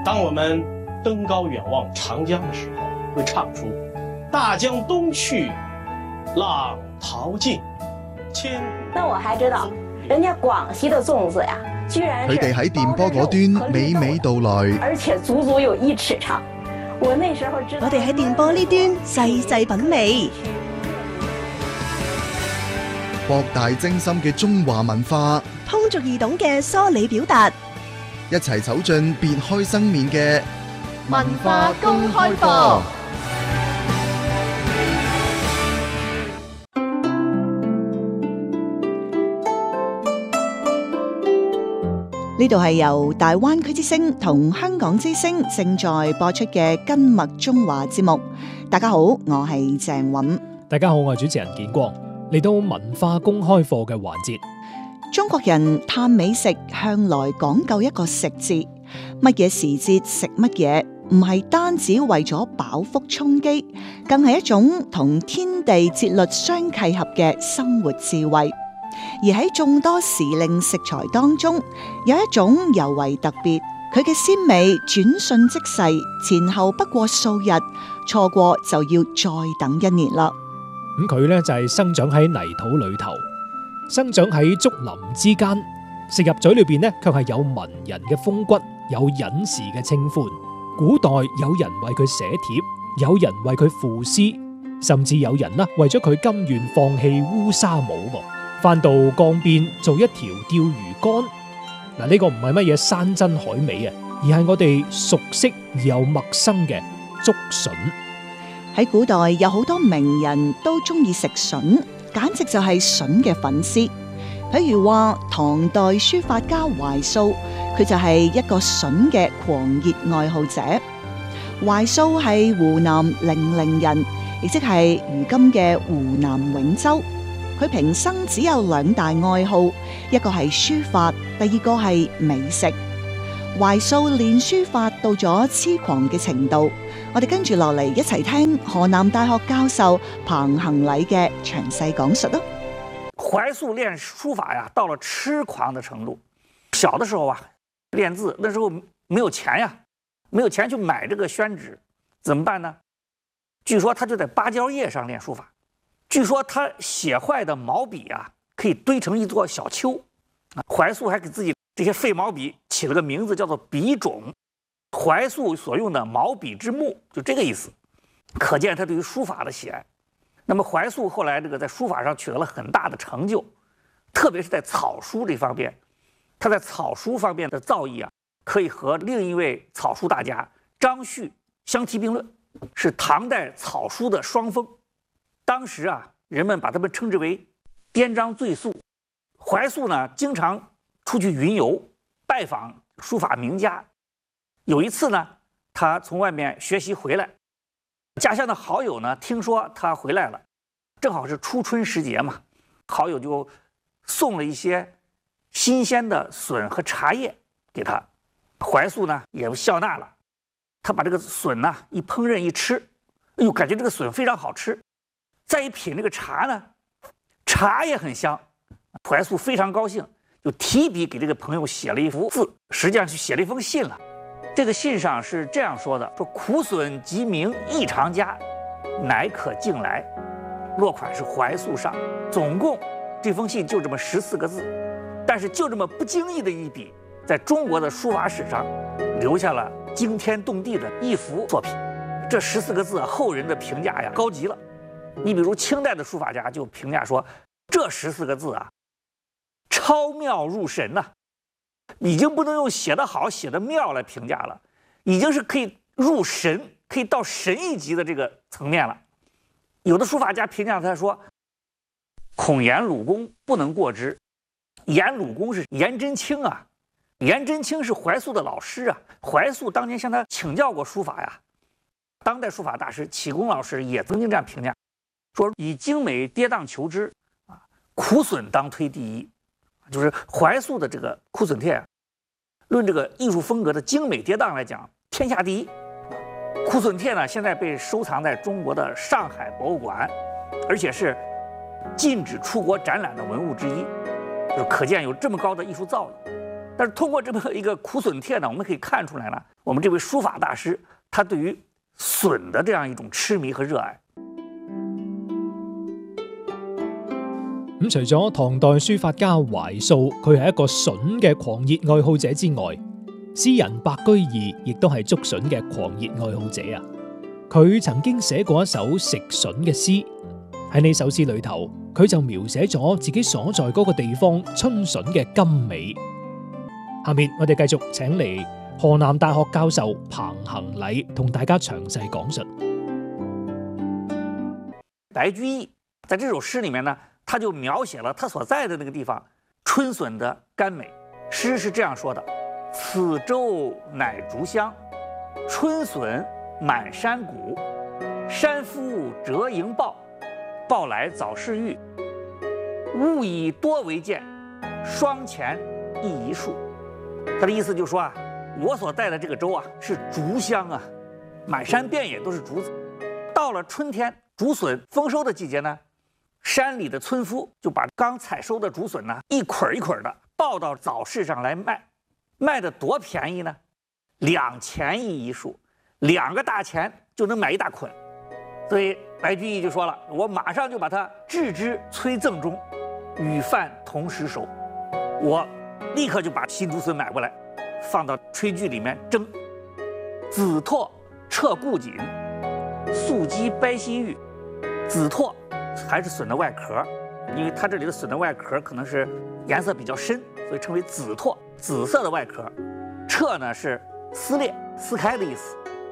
当我们登高远望长江的时候，会唱出大江东去，浪淘尽，千古。 那我还知道，人家广西的粽子呀，居然是佢哋喺電波嗰端娓娓道來， 而且足足有1尺長。我那時候知道， 我哋喺電波呢端細細品味， 博大精深嘅中華文化， 通俗易懂嘅梳理表達， 一齊走進別開生面嘅文化公開課。呢度係由大灣區之聲同香港之聲正在播出嘅《根脈中華》節目。大家好，我係鄭韻。 大家好，我係主持人建光。嚟到文化公開課嘅環節， 中國人嘆美食向來講究一個食字，乜嘢時節食乜嘢，唔係單止為咗飽腹充飢，更係一種同天地節律相契合嘅生活智慧。而喺眾多時令食材當中，有一種尤為特別，佢嘅鮮美轉瞬即逝，前後不過數日，錯過就要再等1年啦。 咁佢呢就係生長喺泥土裏頭，生長喺竹林之間，食入嘴裏邊呢卻係有文人嘅風骨，有隱士嘅清歡。古代有人為佢寫帖，有人為佢賦詩，甚至有人呢為咗佢甘願放棄烏紗帽，翻到江邊做一條釣魚竿。嗱，呢個唔係乜嘢山珍海味啊，而係我哋熟悉而又陌生嘅竹筍。 喺古代有好多名人都中意食筍，簡直就係筍嘅粉絲。譬如話唐代書法家懷素，佢就係一個筍嘅狂熱愛好者。懷素係湖南零陵人，亦即係如今嘅湖南永州。佢平生只有2大愛好，一個係書法，第二個係美食。懷素練書法到咗痴狂嘅程度，我哋跟住落嚟一齊聽河南大學教授彭恒禮嘅詳細講述咯。 懷素練書法呀，到了痴狂的程度。小的時候啊，練字那時候沒有錢呀，沒有錢去買這個宣紙，怎麼辦呢？據說他就在芭蕉葉上練書法。據說他寫壞的毛筆啊，可以堆成一座小丘。懷素還給自己這些廢毛筆起了個名字，叫做筆種。懷素所用的毛筆之目，就這個意思，可見他對於書法的喜愛。那麼懷素後來這個在書法上取得了很大的成就，特別是在草書這方面，他在草書方面的造詣啊，可以和另一位草書大家張旭相提並論，是唐代草書的雙峰。當時啊，人們把他們稱之為顛章醉素。懷素呢，經常出去雲遊，拜訪書法名家。有一次呢，他從外面學習回來，家鄉的好友呢，聽說他回來了，正好是初春時節嘛，好友就送了一些新鮮的筍和茶葉給他。懷素呢，也笑納了，他把這個筍呢一烹飪一吃，哎呦，感覺這個筍非常好吃。再一品這個茶呢，茶也很香。懷素非常高興，就提筆給這個朋友寫了一幅字，實際上是寫了一封信了。這個信上是這樣說的：說苦筍即名異常佳，乃可敬來。落款是懷素上。總共這封信就這麼14個字，但是就這麼不經意的一筆，在中國的書法史上留下了驚天動地的一幅作品。這14個字後人的評價呀高極了。你比如清代的書法家就評價說，這14個字啊，超妙入神呐，已經不能用寫得好、寫得妙來評價了，已經是可以入神、可以到神一級的這個層面了。有的書法家評價他說，孔顏魯公不能過之。顏魯公是顏真卿啊，顏真卿是懷素的老師啊，懷素當年向他請教過書法呀。當代書法大師啟功老師也曾經這樣評價。說以精美跌宕求之啊，苦筍當推第一，就是懷素的這個苦筍帖啊，論這個藝術風格的精美跌宕來講，天下第一。苦筍帖呢，現在被收藏在中國的上海博物館，而且是禁止出國展覽的文物之一，就可見有這麼高的藝術造詣。 但是通过这么一个苦笋帖呢，我们可以看出来呢，我们这位书法大师他对于笋的这样一种痴迷和热愛。 咁除咗唐代書法家懷素，佢係一個筍嘅狂熱愛好者之外，詩人白居易亦都係竹筍嘅狂熱愛好者啊！佢曾經寫過一首食筍嘅詩，喺呢首詩裏頭，佢就描寫咗自己所在嗰個地方春筍嘅甘美。下面我哋繼續請嚟河南大學教授彭恒禮同大家詳細講述。 白居易在這首詩裡面呢，他就描寫了他所在的那個地方春筍的甘美。詩是這樣說的：此州乃竹鄉，春筍滿山谷。山夫折營抱，抱來早市遇。物以多為賤，霜前一樹。他的意思就是說啊，我所在的這個州啊是竹鄉啊，滿山遍野都是竹子。到了春天，竹筍豐收的季節呢，山裡的村夫就把剛採收的竹筍呢一捆一捆的抱到早市上來賣，賣得多便宜呢？2錢一樹，2個大錢就能買一大捆。所以白居易就說了，我馬上就把它置之炊贈中，與飯同時熟。我立刻就把新竹筍買過來，放到炊具裡面蒸。紫拓徹固錦，素雞掰西芋。紫拓還是筍的外殼，因為它這裡的筍的外殼可能是顏色比較深，所以稱為紫拓，紫色的外殼。徹呢是撕裂、撕開的意思，